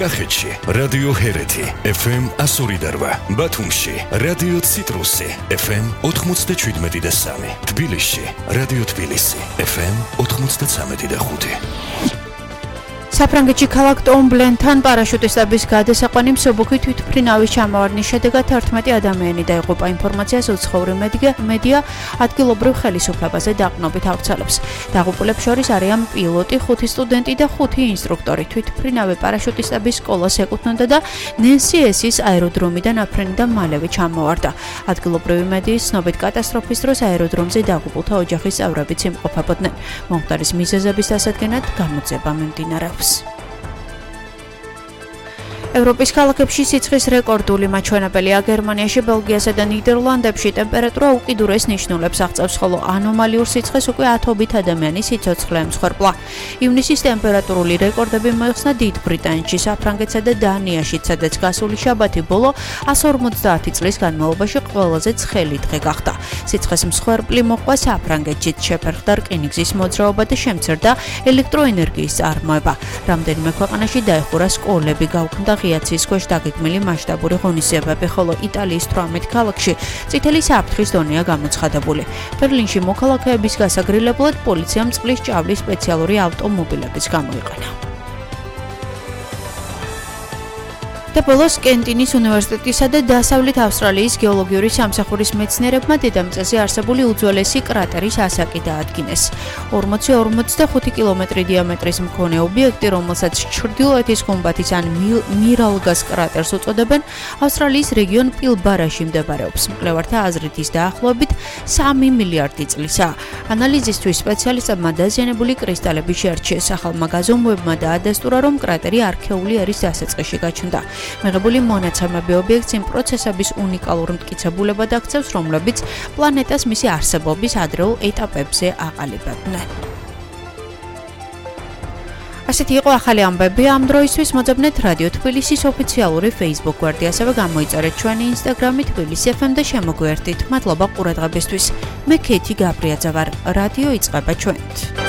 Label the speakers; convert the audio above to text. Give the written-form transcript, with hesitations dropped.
Speaker 1: კახეთში რადიო ჰერეთი FM 102.8, ბათუმში რადიო ციტრუსი FM 97.3, თბილისში რადიო თბილისი FM 93.5.
Speaker 2: საფრანგეთში ქალაქ ტომბლენთან პარაშუტისტების გადასაყვანი მსუბუქი თვითმფრინავის ჩამოვარდნის შედეგად 11 ადამიანი დაიღუპა. ინფორმაციას უცხოური მედია ადგილობრივ ხელისუფლებაზე დაყრდნობით ავრცელებს. დაღუპულებს შორის არიან პილოტი, 5 სტუდენტი და 5 ინსტრუქტორი. თვითმფრინავი პარაშუტისტების სკოლას ეკუთვნოდა და ნენსი-ესის აეროდრომიდან აფრენიდან მალევე ჩამოვარდა. ადგილობრივი მედიის ცნობით კატასტროფის დროს აეროდრომზე დაღუპულთა ოჯახის წევრებიც იმყოფებოდნენ. მომხდარის მიზეზების დასადგენად გამოძიება მიმდინარეობს. ევროპის ქალაქებში სიცხის რეკორდული მაჩვენებელია. გერმანიაში, ბელგიასა და ნიდერლანდებში ტემპერატურა უკიდურეს ნიშნულებს აღწევს, ხოლო ანომალიურ სიცხეს უკვე ათობით ადამიანის სიცოცხლე ემსხვერპლა. ივნისის ტემპერატურული რეკორდები მოიხსნა დიდ ბრიტანეთში, საფრანგეთსა და დანიაში, სადაც გასული შაბათი ბოლო 150 წლის განმავლობაში ყველაზე ცხელი დღე გახდა. სიცხეს მსხვერპლი მოყვა საფრანგეთშიც, შეფერხდა რკინიგზის მოძრაობა და შემცირდა ელექტროენერგიის წარმოება. რამდენიმე ქვეყანაში დაიხურა სკოლები, გაუქმდა ღიაცის ქვეშ დაგეგმილი მასშტაბური ღონისძიებები, ხოლო იტალიის 18 ქალაქში წითელი საფრთხის დონეა გამოცხადებული. ბერლინში მოქალაქეების გასაგრილებლად პოლიციამ წყლის ჭავლის სპეციალური ავტომობილებიც გამოიყენა. და ბოლოს კენტინის უნივერსიტეტისა და დასავლეთ ავსტრალიის გეოლოგიური სამსახურის მეცნიერებმა დედამიწაზე არსებული უძველესი კრატერის ასაკი დაადგინეს. 40-45 კილომეტრი დიამეტრის მქონე ობიექტი, რომელსაც ჩრდილოეთის გუმბათის ან მირალგას კრატერს უწოდებენ, ავსტრალიის რეგიონ პილბარაში მდებარეობს. მკვლევართა აზრით ის დაახლოებით 3 მილიარდი წლისაა. ანალიზისთვის სპეციალისტებმა დაზიანებული კრისტალები შეარჩიეს. ახალმა გაზომვებმა დაადასტურა, რომ კრატერი არქეული ერის დასაწყისში გაჩნდა. მიღებული მონაცემები ობიექტს იმ პროცესების უნიკალურ მტკიცებულებად აქცევს, რომლებიც პლანეტას მისი არსებობის ადრეულ ეტაპებზე აყალიბებდნენ. ასეთი იყო ახალი ამბები ამ დროისთვის. მოძებნეთ რადიო თბილისის ოფიციალური Facebook გვერდი, ასევე გამოიწერეთ ჩვენი Instagram-ი თბილისი FM და შემოგვიერთდით. მადლობა ყურადღებისთვის. მე ქეთი გაბრიაძე ვარ. რადიო იწყება ჩვენით.